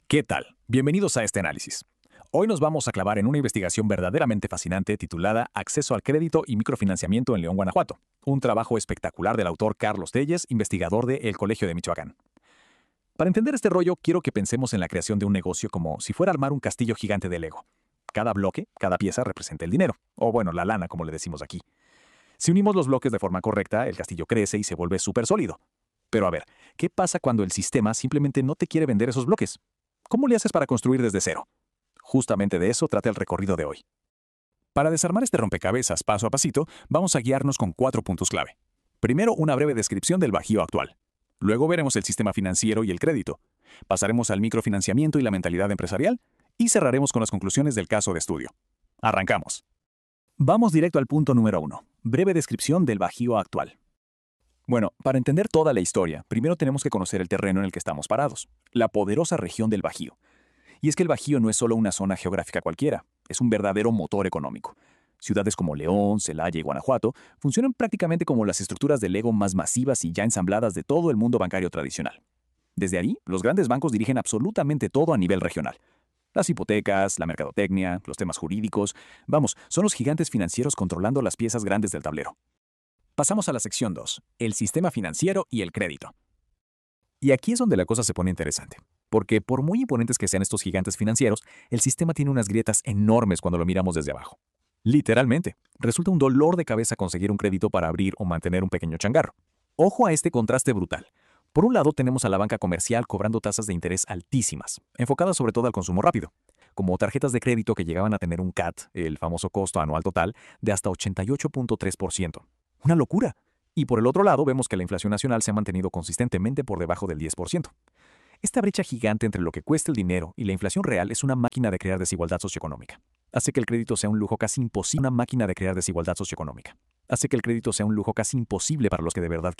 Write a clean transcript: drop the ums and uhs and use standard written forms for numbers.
¿Qué tal? Bienvenidos a este análisis. Hoy nos vamos a clavar en una investigación verdaderamente fascinante titulada Acceso al crédito y microfinanciamiento en León, Guanajuato, un trabajo espectacular del autor Carlos Telles, investigador de El Colegio de Michoacán. Para entender este rollo, quiero que pensemos en la creación de un negocio como si fuera armar un castillo gigante de Lego. Cada bloque, cada pieza representa el dinero, o bueno, la lana, como le decimos aquí. Si unimos los bloques de forma correcta, el castillo crece y se vuelve súper sólido. Pero a ver, ¿qué pasa cuando el sistema simplemente no te quiere vender esos bloques? ¿Cómo le haces para construir desde cero? Justamente de eso trata el recorrido de hoy. Para desarmar este rompecabezas paso a pasito, vamos a guiarnos con 4 puntos clave. Primero, una breve descripción del Bajío actual. Luego veremos el sistema financiero y el crédito. Pasaremos al microfinanciamiento y la mentalidad empresarial. Y cerraremos con las conclusiones del caso de estudio. Arrancamos. Vamos directo al punto número 1. Breve descripción del Bajío actual. Bueno, para entender toda la historia, primero tenemos que conocer el terreno en el que estamos parados, la poderosa región del Bajío. Y es que el Bajío no es solo una zona geográfica cualquiera, es un verdadero motor económico. Ciudades como León, Celaya y Guanajuato funcionan prácticamente como las estructuras de Lego más masivas y ya ensambladas de todo el mundo bancario tradicional. Desde ahí, los grandes bancos dirigen absolutamente todo a nivel regional. Las hipotecas, la mercadotecnia, los temas jurídicos, vamos, son los gigantes financieros controlando las piezas grandes del tablero. Pasamos a la sección 2, el sistema financiero y el crédito. Y aquí es donde la cosa se pone interesante, porque por muy imponentes que sean estos gigantes financieros, el sistema tiene unas grietas enormes cuando lo miramos desde abajo. Literalmente, resulta un dolor de cabeza conseguir un crédito para abrir o mantener un pequeño changarro. Ojo a este contraste brutal. Por un lado tenemos a la banca comercial cobrando tasas de interés altísimas, enfocadas sobre todo al consumo rápido, como tarjetas de crédito que llegaban a tener un CAT, el famoso costo anual total, de hasta 88.3%. Una locura. Y por el otro lado, vemos que la inflación nacional se ha mantenido consistentemente por debajo del 10%. Esta brecha gigante entre lo que cuesta el dinero y la inflación real es una máquina de crear desigualdad socioeconómica. Hace que el crédito sea un lujo casi imposible. Una máquina de crear desigualdad socioeconómica. Hace que el crédito sea un lujo casi imposible para los que de verdad